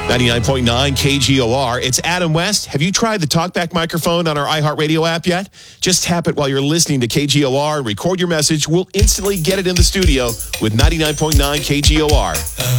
99.9 KGOR. It's Adam West. Have you tried the TalkBack microphone on our iHeartRadio app yet? Just tap it while you're listening to KGOR and record your message. We'll instantly get it in the studio with 99.9 KGOR.